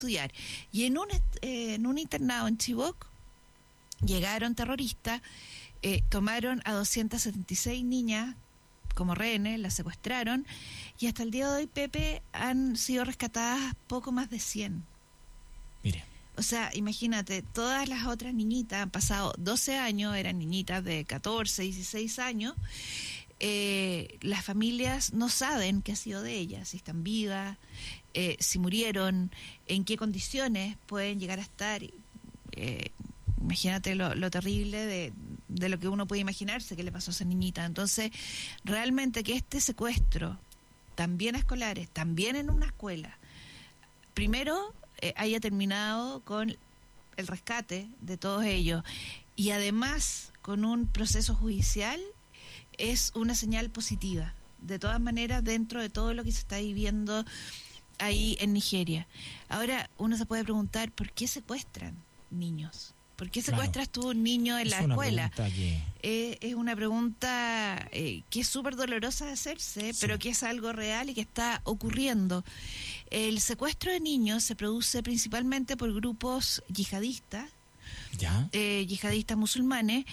estudiar. Y en un internado en Chibok llegaron terroristas, tomaron a 276 niñas como rehenes, las secuestraron, y hasta el día de hoy, Pepe, han sido rescatadas poco más de 100. Mire. O sea, imagínate, todas las otras niñitas han pasado 12 años, eran niñitas de 14, 16 años. Las familias no saben qué ha sido de ellas, si están vivas, si murieron, en qué condiciones pueden llegar a estar. Imagínate lo terrible de lo que uno puede imaginarse que le pasó a esa niñita. Entonces, realmente que este secuestro, también a escolares, también en una escuela, primero haya terminado con el rescate de todos ellos y además con un proceso judicial, es una señal positiva, de todas maneras, dentro de todo lo que se está viviendo ahí en Nigeria. Ahora, uno se puede preguntar, ¿por qué secuestran niños? ¿Por qué secuestras tú un niño en la escuela? Es una pregunta que es súper dolorosa de hacerse, pero que es algo real y que está ocurriendo. El secuestro de niños se produce principalmente por grupos yihadistas, yihadistas musulmanes.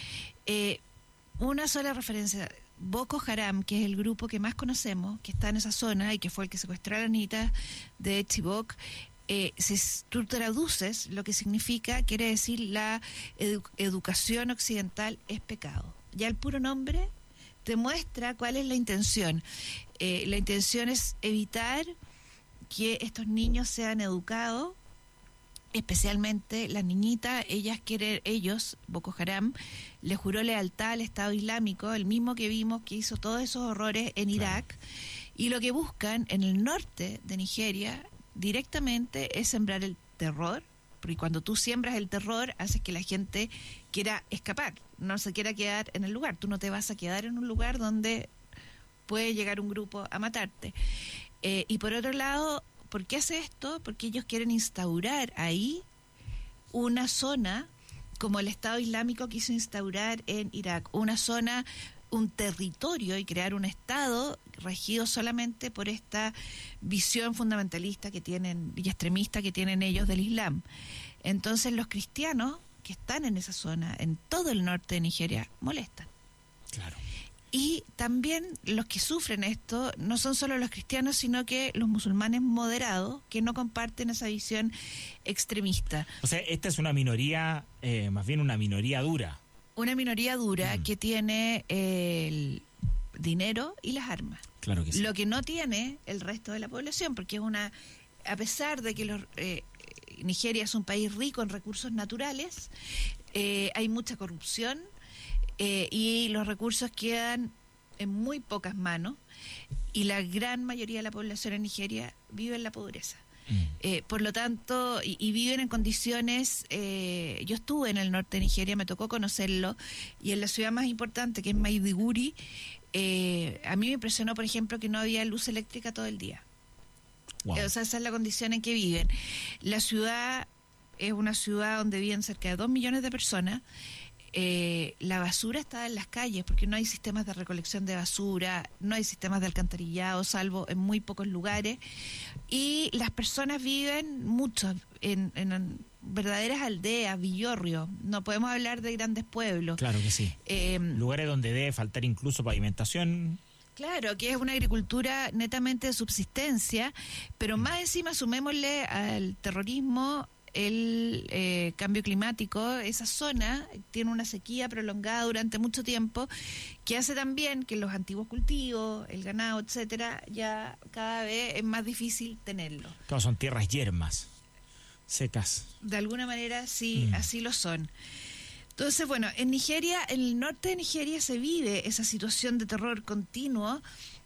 Una sola referencia: Boko Haram, que es el grupo que más conocemos, que está en esa zona y que fue el que secuestró a las niñitas de Chibok. Si tú traduces lo que significa, quiere decir la educación occidental es pecado. Ya el puro nombre te muestra cuál es la intención. La intención es evitar que estos niños sean educados, especialmente las niñitas. Ellos, Boko Haram, le juró lealtad al Estado Islámico, el mismo que vimos que hizo todos esos horrores en Irak, y lo que buscan en el norte de Nigeria directamente es sembrar el terror, porque cuando tú siembras el terror haces que la gente quiera escapar, no se quiera quedar en el lugar. Tú no te vas a quedar en un lugar donde puede llegar un grupo a matarte. Y por otro lado, ¿por qué hace esto? Porque ellos quieren instaurar ahí una zona como el Estado Islámico quiso instaurar en Irak, una zona, un territorio, y crear un Estado regido solamente por esta visión fundamentalista que tienen y extremista que tienen ellos del Islam. Entonces los cristianos que están en esa zona, en todo el norte de Nigeria, molestan. Claro. Y también los que sufren esto no son solo los cristianos, sino que los musulmanes moderados que no comparten esa visión extremista. O sea, esta es una minoría, más bien una minoría dura. Una minoría dura que tiene el dinero y las armas. Claro que sí. Lo que no tiene el resto de la población, porque es a pesar de que Nigeria es un país rico en recursos naturales, hay mucha corrupción y los recursos quedan en muy pocas manos, y la gran mayoría de la población en Nigeria vive en la pobreza. Por lo tanto, y viven en condiciones, yo estuve en el norte de Nigeria, me tocó conocerlo, y en la ciudad más importante, que es Maiduguri, a mí me impresionó, por ejemplo, que no había luz eléctrica todo el día. Wow. O sea, esa es la condición en que viven. La ciudad es una ciudad donde viven cerca de 2 millones de personas. La basura está en las calles porque no hay sistemas de recolección de basura, no hay sistemas de alcantarillado, salvo en muy pocos lugares, y las personas viven mucho en verdaderas aldeas, villorrios. No podemos hablar de grandes pueblos. Claro que sí. Lugares donde debe faltar incluso pavimentación. Claro, que es una agricultura netamente de subsistencia, pero más encima sumémosle al terrorismo el cambio climático. Esa zona tiene una sequía prolongada durante mucho tiempo, que hace también que los antiguos cultivos, el ganado, etcétera, ya cada vez es más difícil tenerlo. Todas son tierras yermas, secas. De alguna manera sí, así lo son. Entonces, bueno, en Nigeria, en el norte de Nigeria se vive esa situación de terror continuo.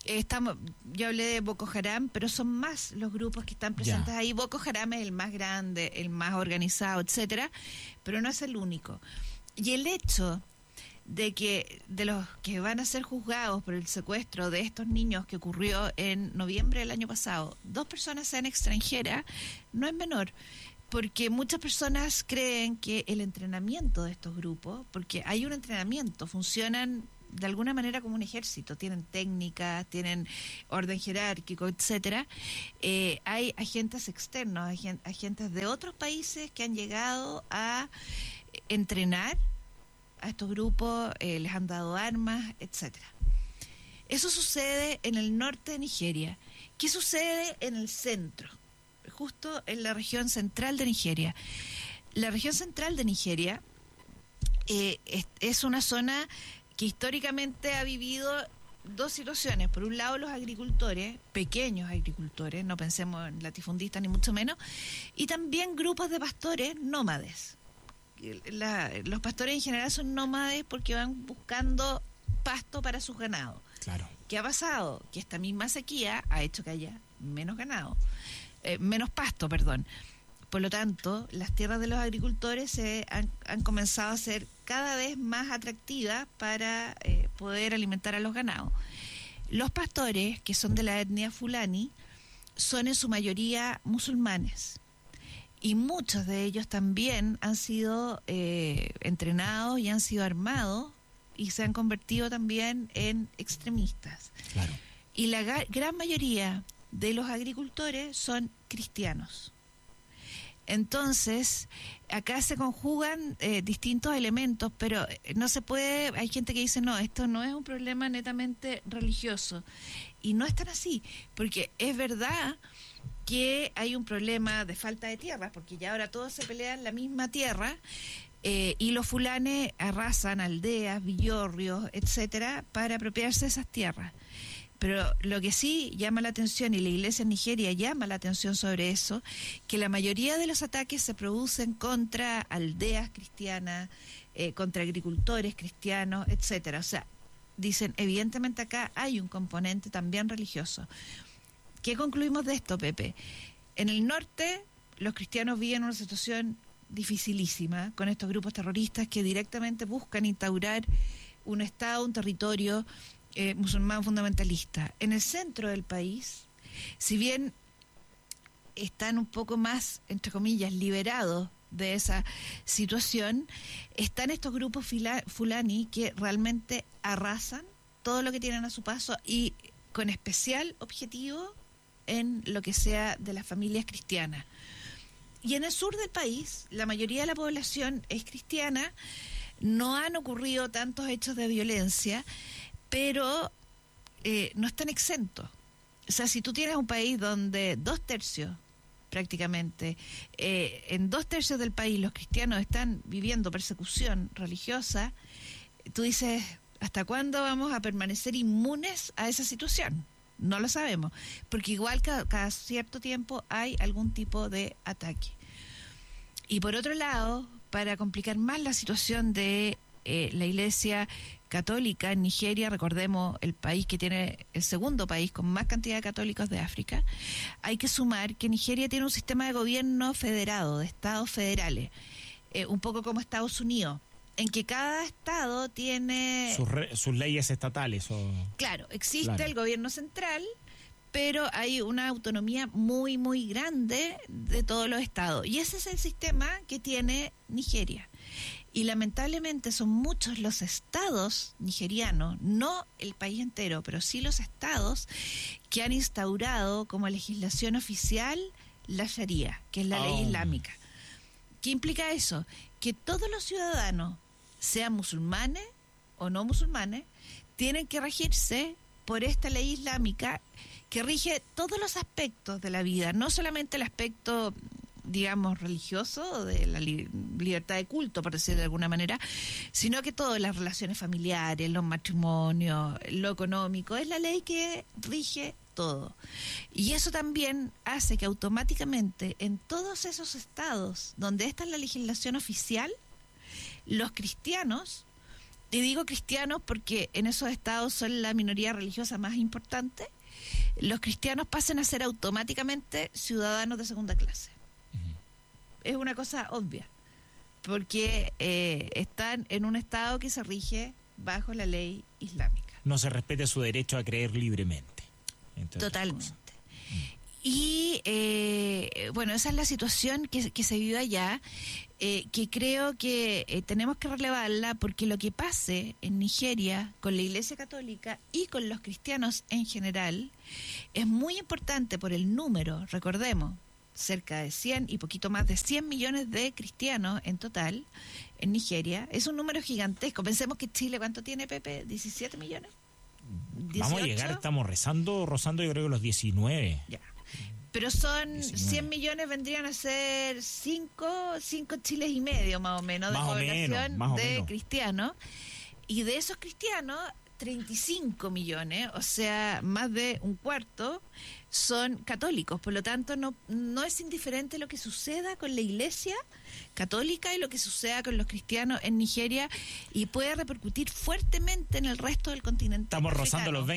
Yo hablé de Boko Haram, pero son más los grupos que están presentes ahí. Boko Haram es el más grande, el más organizado, etcétera, pero no es el único. Y el hecho de que de los que van a ser juzgados por el secuestro de estos niños que ocurrió en noviembre del año pasado, 2 personas sean extranjeras, no es menor. Porque muchas personas creen que el entrenamiento de estos grupos, porque hay un entrenamiento, funcionan de alguna manera como un ejército, tienen técnicas, tienen orden jerárquico, etcétera. Hay agentes externos, agentes de otros países que han llegado a entrenar a estos grupos, les han dado armas, etcétera. Eso sucede en el norte de Nigeria. ¿Qué sucede en el centro? Justo en la región central de Nigeria. La región central de Nigeria es una zona que históricamente ha vivido dos situaciones. Por un lado, los agricultores, pequeños agricultores, no pensemos en latifundistas ni mucho menos, y también grupos de pastores nómades. Los pastores en general son nómades porque van buscando pasto para sus ganados. Claro. ¿Qué ha pasado? Que esta misma sequía ha hecho que haya menos ganado, menos pasto, perdón. Por lo tanto, las tierras de los agricultores han comenzado a ser cada vez más atractivas para poder alimentar a los ganados. Los pastores, que son de la etnia fulani, son en su mayoría musulmanes. Y muchos de ellos también han sido entrenados y han sido armados y se han convertido también en extremistas. Claro. Y la gran mayoría de los agricultores son cristianos. Entonces, acá se conjugan distintos elementos, pero no se puede, hay gente que dice, no, esto no es un problema netamente religioso. Y no es tan así, porque es verdad que hay un problema de falta de tierras, porque ya ahora todos se pelean la misma tierra, y los fulanes arrasan aldeas, villorrios, etcétera, para apropiarse de esas tierras. Pero lo que sí llama la atención, y la Iglesia en Nigeria llama la atención sobre eso, que la mayoría de los ataques se producen contra aldeas cristianas, contra agricultores cristianos, etcétera. O sea, dicen, evidentemente acá hay un componente también religioso. ¿Qué concluimos de esto, Pepe? En el norte, los cristianos viven una situación dificilísima con estos grupos terroristas que directamente buscan instaurar un estado, un territorio musulmán fundamentalista. En el centro del país, si bien están un poco más, entre comillas, liberados de esa situación, están estos grupos fulani que realmente arrasan todo lo que tienen a su paso y con especial objetivo en lo que sea de las familias cristianas. Y en el sur del país, la mayoría de la población es cristiana, no han ocurrido tantos hechos de violencia, pero no están exentos. O sea, si tú tienes un país donde 2/3 prácticamente, en 2/3 del país los cristianos están viviendo persecución religiosa, tú dices, ¿hasta cuándo vamos a permanecer inmunes a esa situación? No lo sabemos, porque igual cada cierto tiempo hay algún tipo de ataque. Y por otro lado, para complicar más la situación de la Iglesia católica en Nigeria, recordemos el país que tiene el segundo país con más cantidad de católicos de África, hay que sumar que Nigeria tiene un sistema de gobierno federado, de estados federales, un poco como Estados Unidos, en que cada estado tiene sus leyes estatales. Claro, existe Claro. el gobierno central, pero hay una autonomía muy, muy grande de todos los estados. Y ese es el sistema que tiene Nigeria. Y lamentablemente son muchos los estados nigerianos, no el país entero, pero sí los estados que han instaurado como legislación oficial la Sharia, que es la ley islámica. ¿Qué implica eso? Que todos los ciudadanos, sean musulmanes o no musulmanes, tienen que regirse por esta ley islámica que rige todos los aspectos de la vida, no solamente el aspecto, digamos, religioso, de la libertad de culto, por decirlo de alguna manera, sino que todas las relaciones familiares, los matrimonios, lo económico, es la ley que rige todo. Y eso también hace que automáticamente en todos esos estados donde esta es la legislación oficial, los cristianos, y digo cristianos porque en esos estados son la minoría religiosa más importante, los cristianos pasan a ser automáticamente ciudadanos de segunda clase. Es una cosa obvia, porque están en un estado que se rige bajo la ley islámica. No se respete su derecho a creer libremente. Totalmente. Y bueno, esa es la situación que se vive allá, que creo que tenemos que relevarla, porque lo que pase en Nigeria con la Iglesia Católica y con los cristianos en general es muy importante por el número. Recordemos, cerca de 100 y poquito más de 100 millones de cristianos en total en Nigeria. Es un número gigantesco. Pensemos que Chile, ¿cuánto tiene, Pepe? ¿17 millones? Vamos a llegar, estamos rozando yo creo que los 19. Ya. Pero son 19. 100 millones, vendrían a ser 5 Chiles y medio más o menos de población de cristianos. Y de esos cristianos, 35 millones, o sea, más de un cuarto, son católicos. Por lo tanto, no es indiferente lo que suceda con la Iglesia Católica y lo que suceda con los cristianos en Nigeria, y puede repercutir fuertemente en el resto del continente. Estamos rozando los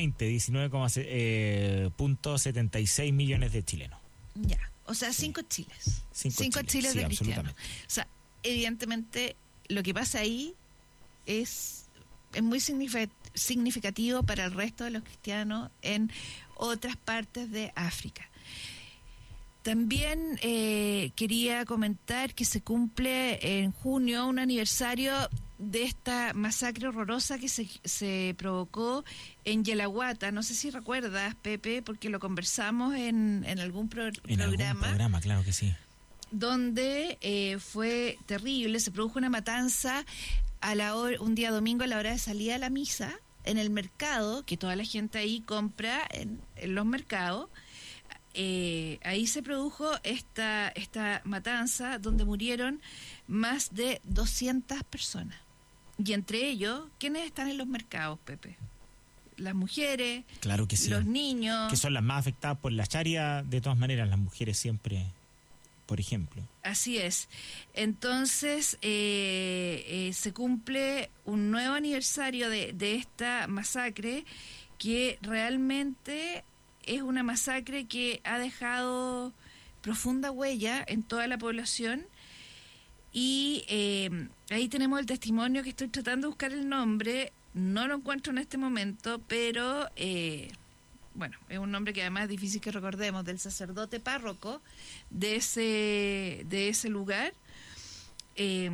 19,76 millones de chilenos. Ya, o sea, 5 Chiles. 5 Chiles de cristianos. O sea, evidentemente, lo que pasa ahí es muy significativo para el resto de los cristianos en otras partes de África. También quería comentar que se cumple en junio un aniversario de esta masacre horrorosa que se provocó en Yelahuata. No sé si recuerdas, Pepe, porque lo conversamos en algún programa. Algún programa, claro que sí. Donde fue terrible, se produjo una matanza un día domingo a la hora de salida a la misa, en el mercado, que toda la gente ahí compra en los mercados. Ahí se produjo esta matanza donde murieron más de 200 personas. Y entre ellos, ¿quiénes están en los mercados, Pepe? Las mujeres, claro que sí, los niños. Que son las más afectadas por la charia, de todas maneras, las mujeres siempre, por ejemplo. Así es. Entonces, se cumple un nuevo aniversario de esta masacre, que realmente es una masacre que ha dejado profunda huella en toda la población. Y ahí tenemos el testimonio, que estoy tratando de buscar el nombre, no lo encuentro en este momento, pero bueno, es un nombre que además es difícil que recordemos, del sacerdote párroco de ese lugar, que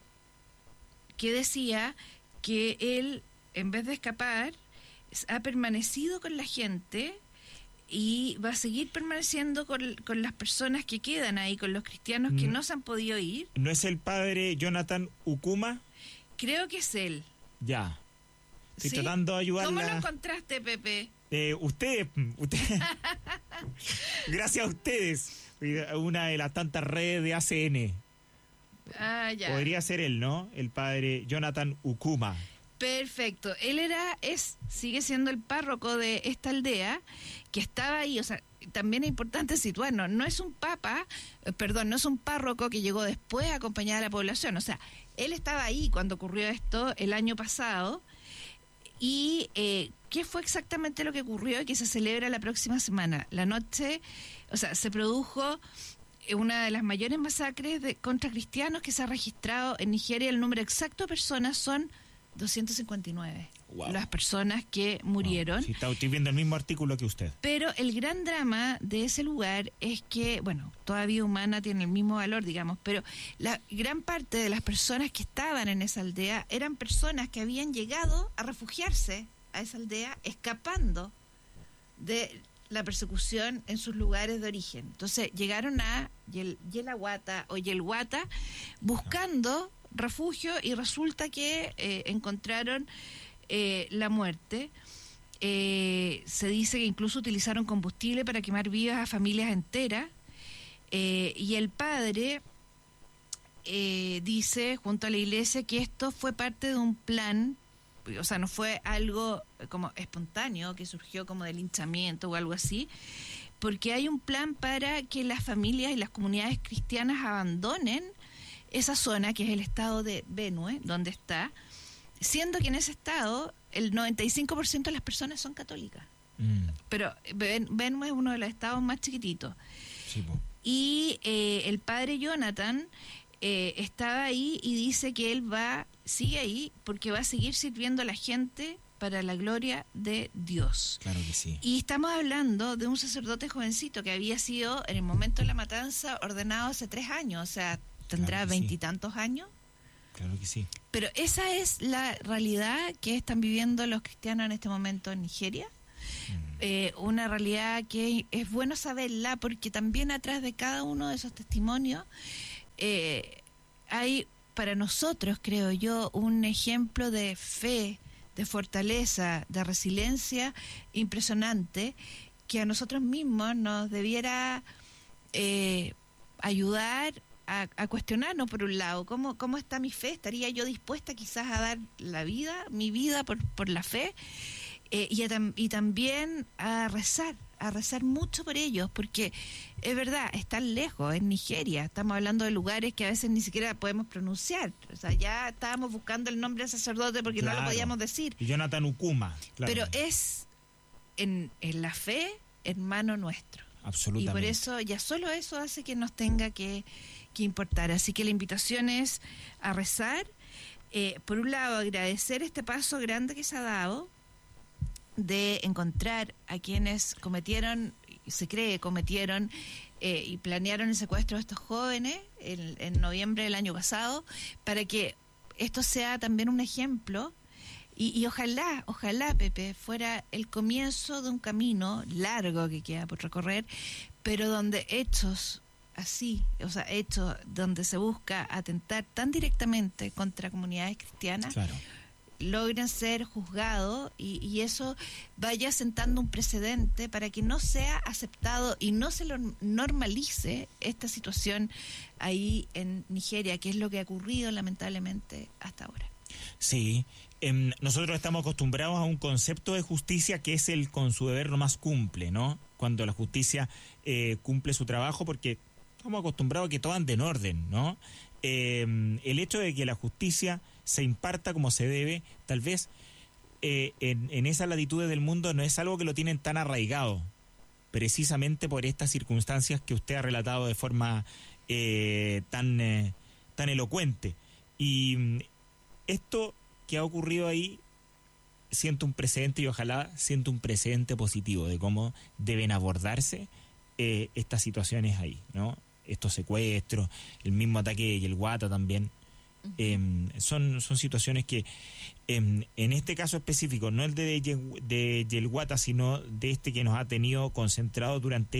decía que él, en vez de escapar, ha permanecido con la gente y va a seguir permaneciendo con las personas que quedan ahí, con los cristianos que no se han podido ir. ¿No es el padre Jonathan Ukuma? Creo que es él. Ya. Estoy ¿Sí? tratando de ayudarla. ¿Cómo lo encontraste, Pepe? Usted. Gracias a ustedes. Una de las tantas redes de ACN. Ah, ya. Podría ser él, ¿no? El padre Jonathan Ukuma. Perfecto. Él sigue siendo el párroco de esta aldea, que estaba ahí. O sea, también es importante situarnos. No es un párroco que llegó después a acompañar a la población. O sea, él estaba ahí cuando ocurrió esto el año pasado. Y ¿qué fue exactamente lo que ocurrió y que se celebra la próxima semana? La noche, o sea, se produjo una de las mayores masacres contra cristianos que se ha registrado en Nigeria. El número exacto de personas son 259. Wow. Las personas que murieron. Wow. Sí, estoy viendo el mismo artículo que usted. Pero el gran drama de ese lugar es que, bueno, toda vida humana tiene el mismo valor, digamos, pero la gran parte de las personas que estaban en esa aldea eran personas que habían llegado a refugiarse a esa aldea, escapando de la persecución en sus lugares de origen. Entonces llegaron a Yelahuata o Yelhuata buscando refugio, y resulta que encontraron la muerte. Se dice que incluso utilizaron combustible para quemar vivas a familias enteras, y el padre dice, junto a la iglesia, que esto fue parte de un plan. O sea, no fue algo como espontáneo que surgió como del linchamiento o algo así, porque hay un plan para que las familias y las comunidades cristianas abandonen esa zona, que es el estado de Benue, donde está, siendo que en ese estado el 95% de las personas son católicas. Pero Benue es uno de los estados más chiquititos. Sí, y el padre Jonathan estaba ahí y dice que él sigue ahí porque va a seguir sirviendo a la gente para la gloria de Dios. Claro que sí. Y estamos hablando de un sacerdote jovencito que había sido, en el momento de la matanza, ordenado hace 3 años, o sea, tendrá Claro que sí. 20 y tantos años. Claro que sí. Pero esa es la realidad que están viviendo los cristianos en este momento en Nigeria. Una realidad que es bueno saberla, porque también atrás de cada uno de esos testimonios hay para nosotros, creo yo, un ejemplo de fe, de fortaleza, de resiliencia impresionante, que a nosotros mismos nos debiera ayudar a cuestionarnos, por un lado, ¿cómo está mi fe? ¿Estaría yo dispuesta quizás a dar mi vida por la fe? Y también a rezar mucho por ellos, porque es verdad, están lejos, en Nigeria, estamos hablando de lugares que a veces ni siquiera podemos pronunciar, o sea, ya estábamos buscando el nombre del sacerdote porque no lo podíamos decir. Y Jonathan Ukuma, claro. Pero es en la fe, hermano nuestro. Absolutamente. Y por eso, ya solo eso hace que nos tenga que importar. Así que la invitación es a rezar, por un lado agradecer este paso grande que se ha dado, de encontrar a quienes cometieron y planearon el secuestro de estos jóvenes en noviembre del año pasado, para que esto sea también un ejemplo y ojalá, Pepe, fuera el comienzo de un camino largo que queda por recorrer, pero donde hechos así, o sea, hechos donde se busca atentar tan directamente contra comunidades cristianas, claro, logren ser juzgados y eso vaya sentando un precedente para que no sea aceptado y no se lo normalice esta situación ahí en Nigeria, que es lo que ha ocurrido lamentablemente hasta ahora. Sí, nosotros estamos acostumbrados a un concepto de justicia que es el con su deber nomás cumple, ¿no? Cuando la justicia cumple su trabajo, porque estamos acostumbrados a que todo ande en orden, ¿no? El hecho de que la justicia se imparta como se debe, tal vez en esas latitudes del mundo no es algo que lo tienen tan arraigado, precisamente por estas circunstancias que usted ha relatado de forma tan elocuente. Y esto que ha ocurrido ahí, siento un precedente y ojalá siento un precedente positivo de cómo deben abordarse estas situaciones ahí, ¿no? Estos secuestros, el mismo ataque de Yelwata también. Son situaciones que en este caso específico, no el de Yelwata, sino de este que nos ha tenido concentrado durante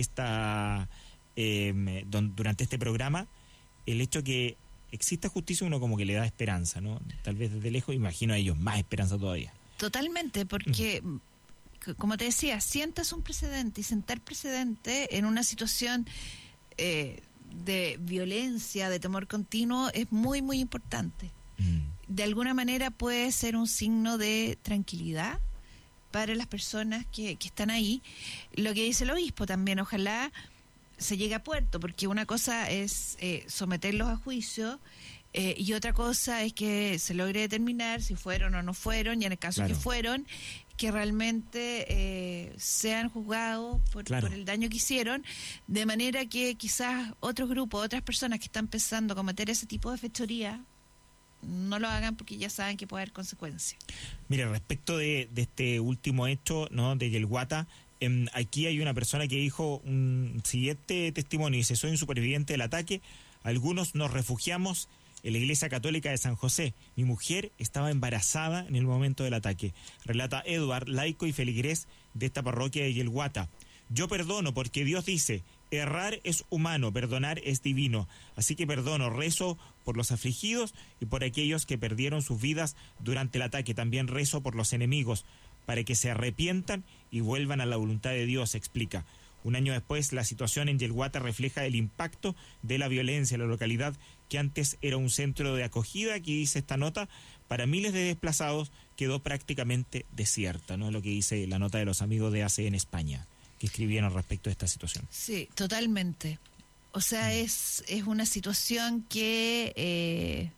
este programa, el hecho que exista justicia, uno como que le da esperanza, ¿no? Tal vez desde lejos imagino a ellos más esperanza todavía. Totalmente, porque como te decía, sientas un precedente, y sentar precedente en una situación de violencia, de temor continuo, es muy, muy importante. De alguna manera puede ser un signo de tranquilidad para las personas que están ahí. Lo que dice el obispo también, ojalá se llegue a puerto, porque una cosa es someterlos a juicio y otra cosa es que se logre determinar si fueron o no fueron, y en el caso que fueron, que realmente sean juzgados por el daño que hicieron, de manera que quizás otros grupos, otras personas que están empezando a cometer ese tipo de fechoría no lo hagan, porque ya saben que puede haber consecuencias. Mira, respecto de este último hecho, ¿no?, de Yelwata, aquí hay una persona que dijo un siguiente testimonio, dice: soy un superviviente del ataque, algunos nos refugiamos en la iglesia católica de San José. Mi mujer estaba embarazada en el momento del ataque. Relata Edward, laico y feligrés de esta parroquia de Yelwata. Yo perdono porque Dios dice: errar es humano, perdonar es divino. Así que perdono, rezo por los afligidos y por aquellos que perdieron sus vidas durante el ataque. También rezo por los enemigos, para que se arrepientan y vuelvan a la voluntad de Dios, explica. Un año después, la situación en Yelwata refleja el impacto de la violencia en la localidad, que antes era un centro de acogida. Aquí dice esta nota: para miles de desplazados quedó prácticamente desierta, ¿no? Lo que dice la nota de los amigos de AC en España, que escribieron respecto a esta situación. Sí, totalmente. O sea, es una situación que...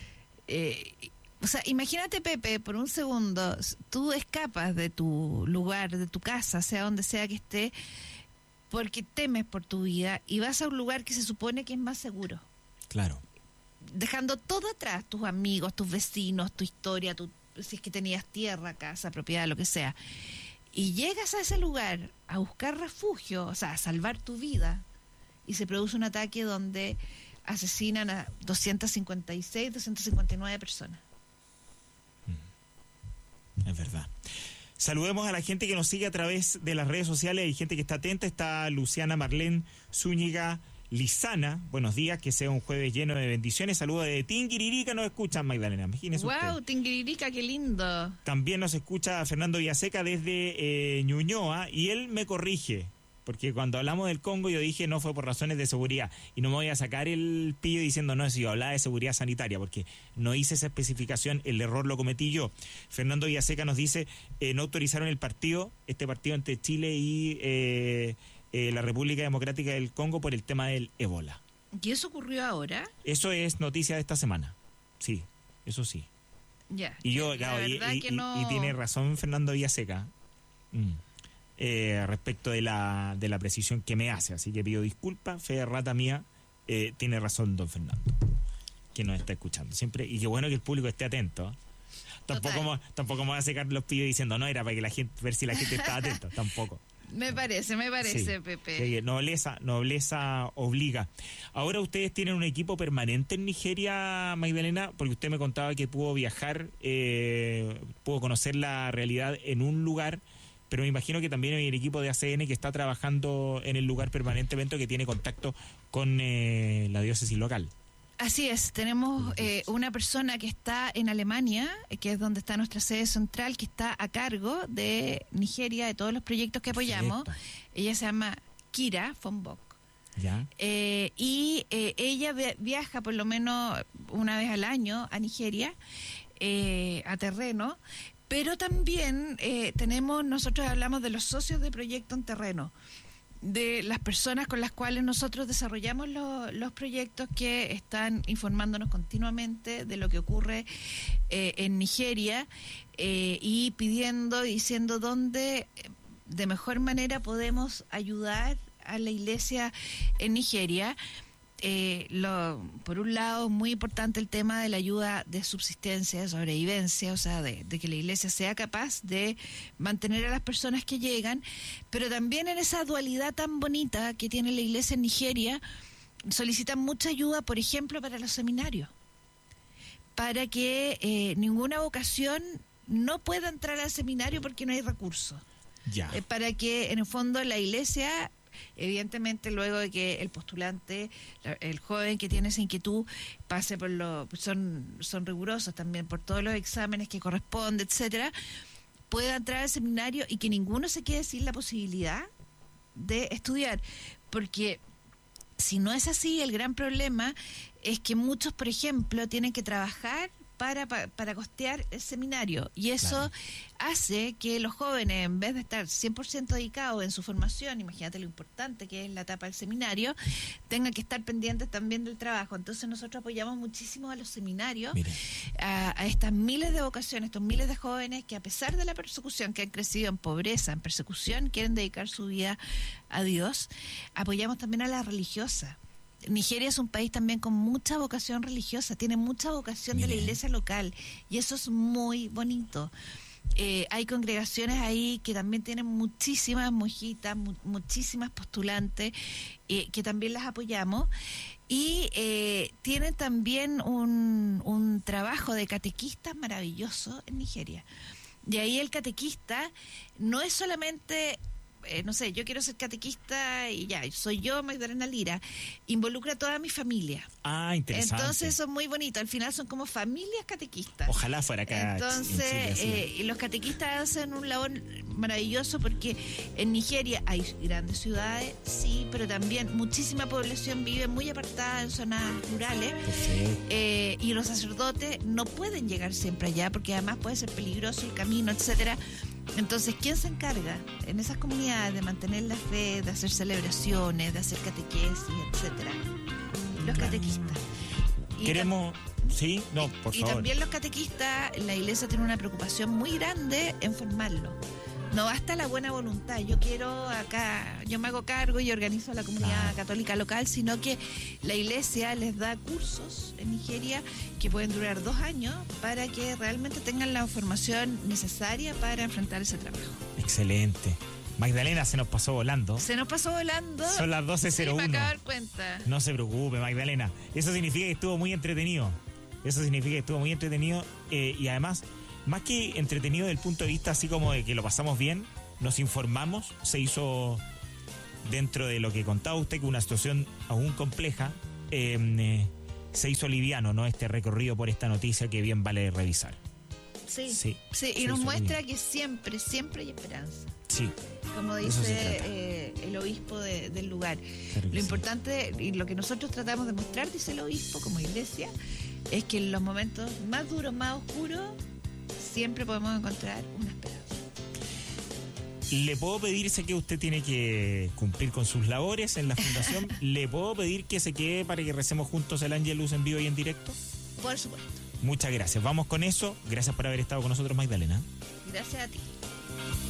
o sea, imagínate, Pepe, por un segundo, tú escapas de tu lugar, de tu casa, sea donde sea que esté, porque temes por tu vida, y vas a un lugar que se supone que es más seguro. Claro. Dejando todo atrás, tus amigos, tus vecinos, tu historia, si es que tenías tierra, casa, propiedad, lo que sea, y llegas a ese lugar a buscar refugio, o sea, a salvar tu vida, y se produce un ataque donde asesinan a 256, 259 personas. Es verdad. Saludemos a la gente que nos sigue a través de las redes sociales. Hay gente que está atenta. Está Luciana Marlene Zúñiga Lizana. Buenos días, que sea un jueves lleno de bendiciones. Saludos de Tinguiririca, nos escuchan, Magdalena. Imagínese usted. ¡Wow! Tinguiririca, qué lindo. También nos escucha Fernando Villaseca desde Ñuñoa, y él me corrige, porque cuando hablamos del Congo yo dije no fue por razones de seguridad, y no me voy a sacar el pillo diciendo no, si yo hablaba de seguridad sanitaria, porque no hice esa especificación, el error lo cometí yo. Fernando Villaseca nos dice, no autorizaron este partido entre Chile y la República Democrática del Congo por el tema del ébola. ¿Y eso ocurrió ahora? Eso es noticia de esta semana, sí, eso sí. Ya. Y yo, La claro, verdad que no... y tiene razón Fernando Villaseca. Respecto de la precisión que me hace, así que pido disculpas, fe de rata mía, tiene razón don Fernando, que nos está escuchando siempre, y qué bueno que el público esté atento. Tampoco me voy a secar los pillos diciendo no, era para que la gente, ver si la gente estaba atenta, tampoco. Me parece, sí. Pepe. Nobleza obliga. Ahora ustedes tienen un equipo permanente en Nigeria, Magdalena, porque usted me contaba que pudo viajar, pudo conocer la realidad en un lugar, pero me imagino que también hay el equipo de ACN que está trabajando en el lugar permanentemente, que tiene contacto con la diócesis local. Así es, tenemos una persona que está en Alemania, que es donde está nuestra sede central, que está a cargo de Nigeria, de todos los proyectos que apoyamos. Perfecto. Ella se llama Kira von Bock. ¿Ya? Y ella viaja por lo menos una vez al año a Nigeria, a terreno. Pero también nosotros hablamos de los socios de proyecto en terreno, de las personas con las cuales nosotros desarrollamos los proyectos, que están informándonos continuamente de lo que ocurre en Nigeria, y pidiendo y diciendo dónde de mejor manera podemos ayudar a la iglesia en Nigeria. Por un lado, muy importante el tema de la ayuda de subsistencia, de sobrevivencia, o sea, de que la iglesia sea capaz de mantener a las personas que llegan, pero también en esa dualidad tan bonita que tiene la iglesia en Nigeria, solicitan mucha ayuda, por ejemplo, para los seminarios, para que ninguna vocación no pueda entrar al seminario porque no hay recursos. Ya. Para que, en el fondo, la iglesia... Evidentemente, luego de que el postulante, el joven que tiene esa inquietud, pase por son rigurosos también por todos los exámenes que corresponde, etcétera, pueda entrar al seminario y que ninguno se quede sin la posibilidad de estudiar, porque si no es así, el gran problema es que muchos, por ejemplo, tienen que trabajar para costear el seminario, y eso claro, hace que los jóvenes, en vez de estar 100% dedicados en su formación, imagínate lo importante que es la etapa del seminario, tengan que estar pendientes también del trabajo. Entonces nosotros apoyamos muchísimo a los seminarios, a estas miles de vocaciones, estos miles de jóvenes que, a pesar de la persecución, que han crecido en pobreza, en persecución, quieren dedicar su vida a Dios. Apoyamos también a las religiosas. Nigeria es un país también con mucha vocación religiosa, tiene mucha vocación de la iglesia local, y eso es muy bonito. Hay congregaciones ahí que también tienen muchísimas monjitas, muchísimas postulantes, que también las apoyamos, y tienen también un trabajo de catequistas maravilloso en Nigeria. Y ahí el catequista no es solamente... no sé, yo quiero ser catequista y ya, soy yo, Magdalena Lira, involucra a toda mi familia. Ah, interesante. Entonces eso es muy bonito, al final son como familias catequistas. Ojalá fuera acá. Entonces, y los catequistas hacen un labor maravilloso, porque en Nigeria hay grandes ciudades, sí, pero también muchísima población vive muy apartada en zonas rurales, y los sacerdotes no pueden llegar siempre allá, porque además puede ser peligroso el camino, etcétera. Entonces, ¿quién se encarga en esas comunidades de mantener la fe, de hacer celebraciones, de hacer catequesis, etcétera? Los catequistas. Queremos... Sí, no, por favor. Y también los catequistas, la iglesia tiene una preocupación muy grande en formarlos. no basta la buena voluntad. Yo quiero acá, yo me hago cargo y organizo a la comunidad católica local, sino que la iglesia les da cursos en Nigeria que pueden durar 2 años para que realmente tengan la formación necesaria para enfrentar ese trabajo. Excelente. Magdalena, se nos pasó volando. Se nos pasó volando. Son las 12:01. Sí, me acabo de dar cuenta. No se preocupe, Magdalena. Eso significa que estuvo muy entretenido. Y además, más que entretenido desde el punto de vista así como de que lo pasamos bien, nos informamos, se hizo dentro de lo que contaba usted, que una situación aún compleja, se hizo liviano, ¿no? Este recorrido por esta noticia que bien vale revisar. Sí, y nos muestra que siempre hay esperanza. Sí. Como dice el obispo del lugar. Claro, lo importante y lo que nosotros tratamos de mostrar, dice el obispo, como iglesia, es que en los momentos más duros, más oscuros, siempre podemos encontrar una esperanza. ¿Le puedo pedir, sé que usted tiene que cumplir con sus labores en la fundación, ¿le puedo pedir que se quede para que recemos juntos el Ángelus en vivo y en directo? Por supuesto. Muchas gracias. Vamos con eso. Gracias por haber estado con nosotros, Magdalena. Gracias a ti.